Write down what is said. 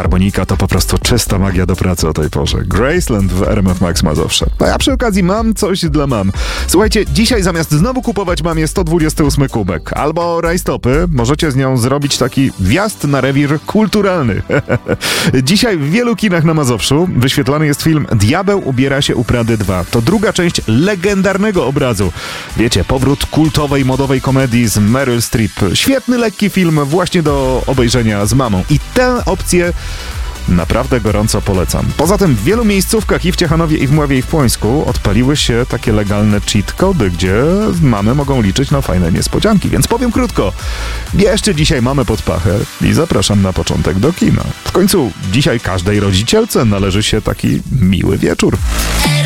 harmonika to po prostu czysta magia do pracy o tej porze. Graceland w RMF Max Mazowsze. A ja przy okazji mam coś dla mam. Słuchajcie, dzisiaj zamiast znowu kupować mamie 128 kubek albo rajstopy, możecie z nią zrobić taki wjazd na rewir kulturalny. Dzisiaj w wielu kinach na Mazowszu wyświetlany jest film Diabeł ubiera się u Prady 2. To druga część legendarnego obrazu. Wiecie, powrót kultowej modowej komedii z Meryl Streep. Świetny, lekki film właśnie do obejrzenia z mamą. I tę opcję naprawdę gorąco polecam. Poza tym w wielu miejscówkach i w Ciechanowie, i w Mławie, i w Płońsku odpaliły się takie legalne cheat cody, gdzie mamy mogą liczyć na fajne niespodzianki. Więc powiem krótko, jeszcze dzisiaj mamy pod pachę i zapraszam na początek do kina. W końcu dzisiaj każdej rodzicielce należy się taki miły wieczór.